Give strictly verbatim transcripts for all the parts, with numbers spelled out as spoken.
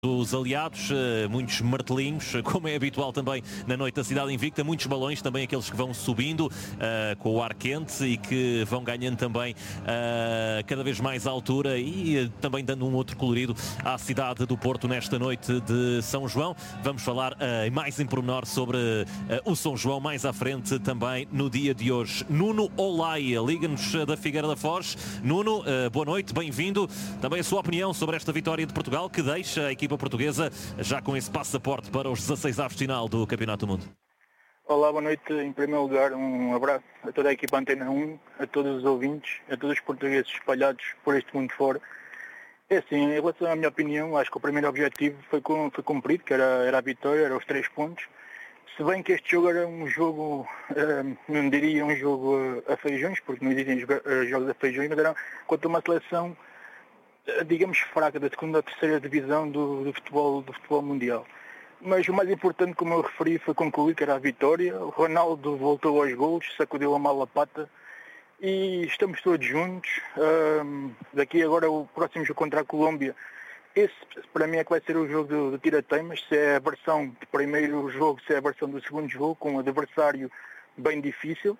dos aliados, muitos martelinhos, como é habitual também na noite da Cidade Invicta, muitos balões, também aqueles que vão subindo uh, com o ar quente e que vão ganhando também uh, cada vez mais altura e uh, também dando um outro colorido à cidade do Porto nesta noite de São João. Vamos falar uh, mais em pormenor sobre uh, o São João mais à frente também no dia de hoje. Nuno Olaia, liga-nos da Figueira da Foz. Nuno, uh, boa noite, bem-vindo. Também a sua opinião sobre esta vitória de Portugal que deixa a equipa portuguesa já com esse passaporte para os dezasseis avos de final do Campeonato do Mundo. Olá, boa noite. Em primeiro lugar, um abraço a toda a equipa Antena um, a todos os ouvintes, a todos os portugueses espalhados por este mundo fora. É assim, em relação à minha opinião, acho que o primeiro objetivo foi, com, foi cumprido, que era, era a vitória, era os três pontos. Se bem que este jogo era um jogo, uh, não diria um jogo a feijões, porque não existem jogos a feijões, mas era contra uma seleção, digamos, fraca, da segunda ou terceira divisão do, do, futebol, do futebol mundial. Mas o mais importante, como eu referi, foi concluir que era a vitória. O Ronaldo voltou aos golos, sacudiu a mala pata e estamos todos juntos. Um, daqui agora o próximo jogo contra a Colômbia, esse para mim é que vai ser o jogo do, do tira-teimas, se é a versão do primeiro jogo, se é a versão do segundo jogo, com um adversário bem difícil.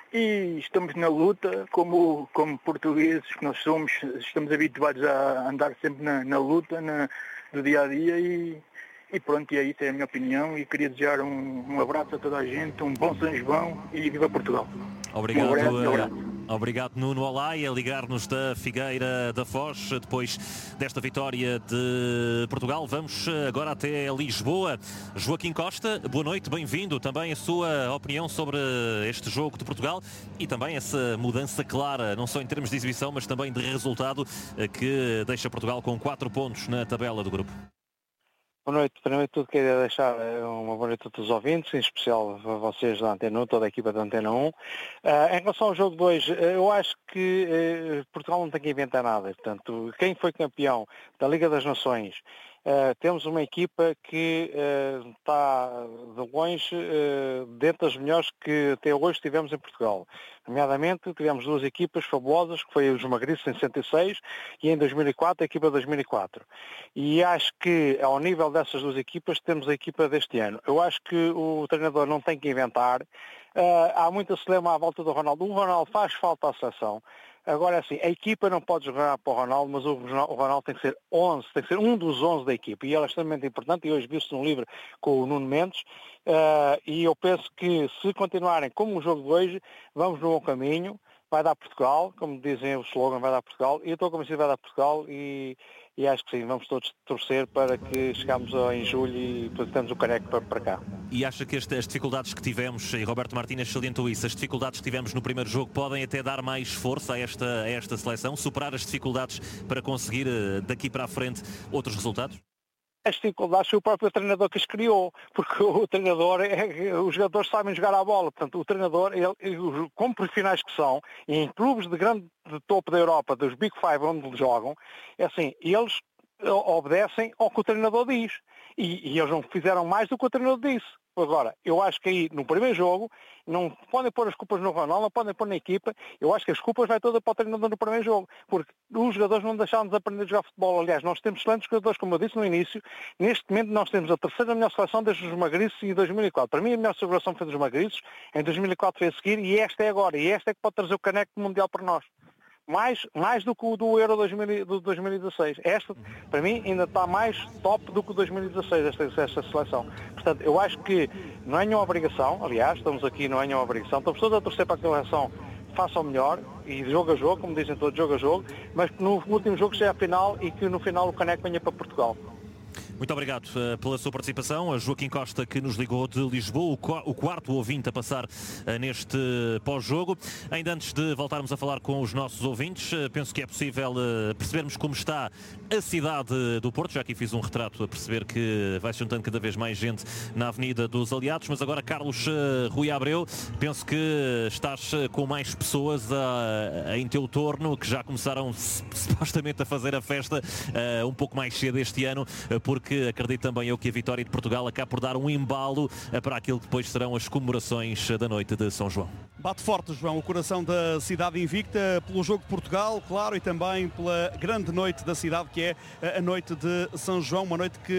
E estamos na luta, como, como portugueses que nós somos, estamos habituados a andar sempre na, na luta, na, do dia a dia e, e pronto, e é isso, é a minha opinião e queria desejar um, um abraço a toda a gente, um bom São João e viva Portugal. Obrigado. Um abraço, um abraço. Obrigado, Nuno Olaia, a ligar-nos da Figueira da Foz, depois desta vitória de Portugal. Vamos agora até Lisboa. Joaquim Costa, boa noite, bem-vindo. Também a sua opinião sobre este jogo de Portugal e também essa mudança clara, não só em termos de exibição, mas também de resultado, que deixa Portugal com quatro pontos na tabela do grupo. Boa noite. Primeiro de tudo queria deixar uma boa noite a todos os ouvintes, em especial a vocês da Antena um, toda a equipa da Antena um. Uh, em relação ao jogo de hoje, eu acho que uh, Portugal não tem que inventar nada. Portanto, quem foi campeão da Liga das Nações, uh, temos uma equipa que uh, está de longe uh, dentro das melhores que até hoje tivemos em Portugal. Nomeadamente, tivemos duas equipas fabulosas, que foi os Magriços em sessenta e seis e em dois mil e quatro a equipa de dois mil e quatro. E acho que, ao nível dessas duas equipas, temos a equipa deste ano. Eu acho que o treinador não tem que inventar. Uh, há muita celema à volta do Ronaldo. O Ronaldo faz falta à seleção. Agora, assim, a equipa não pode jogar para o Ronaldo, mas o Ronaldo tem que ser onze, tem que ser um dos onze da equipa. E ele é extremamente importante, e hoje viu-se no livro com o Nuno Mendes. Uh, e eu penso que, se continuarem como o jogo de hoje, vamos no bom caminho. Vai dar Portugal, como dizem o slogan, vai dar Portugal. E eu estou convencido que vai dar Portugal e, e acho que sim, vamos todos torcer para que chegamos em julho e temos o caneco para, para cá. E acha que este, as dificuldades que tivemos, e Roberto Martínez salientou isso, as dificuldades que tivemos no primeiro jogo podem até dar mais força a esta, a esta seleção, superar as dificuldades para conseguir daqui para a frente outros resultados? As dificuldades foi o próprio treinador que as criou, porque o treinador, é, os jogadores sabem jogar à bola, portanto o treinador, ele, como profissionais que são, e em clubes de grande de topo da Europa, dos Big Five onde jogam, é assim, eles obedecem ao que o treinador diz, e, e eles não fizeram mais do que o treinador disse. Agora, eu acho que aí, no primeiro jogo, não podem pôr as culpas no Ronaldo, não podem pôr na equipa. Eu acho que as culpas vai toda para o treinador no primeiro jogo, porque os jogadores não deixaram de aprender a jogar futebol. Aliás, nós temos excelentes jogadores, como eu disse no início. Neste momento, nós temos a terceira melhor seleção desde os Magriços em dois mil e quatro. Para mim, a melhor celebração foi dos Magriços. Em dois mil e quatro foi a seguir, e esta é agora. E esta é que pode trazer o caneco mundial para nós. Mais, mais do que o do Euro dois mil, do dois mil e dezasseis. Esta, para mim, ainda está mais top do que o dois mil e dezasseis, esta, esta seleção. Portanto, eu acho que não é nenhuma obrigação, aliás, estamos aqui, não é nenhuma obrigação, estamos todos a torcer para que a seleção faça o melhor, e jogo a jogo, como dizem todos, jogo a jogo, mas que no último jogo seja a final e que no final o caneco venha para Portugal. Muito obrigado uh, pela sua participação. A Joaquim Costa, que nos ligou de Lisboa, o, co o quarto ouvinte a passar uh, neste pós-jogo. Ainda antes de voltarmos a falar com os nossos ouvintes, uh, penso que é possível uh, percebermos como está a cidade do Porto. Já aqui fiz um retrato a perceber que vai se juntando cada vez mais gente na Avenida dos Aliados. Mas agora, Carlos uh, Rui Abreu, penso que estás uh, com mais pessoas uh, em teu torno, que já começaram supostamente a fazer a festa uh, um pouco mais cedo este ano, uh, porque que acredito também eu que a vitória de Portugal acaba por dar um embalo para aquilo que depois serão as comemorações da noite de São João. Bate forte, João, o coração da cidade invicta pelo jogo de Portugal, claro, e também pela grande noite da cidade que que é a noite de São João, uma noite que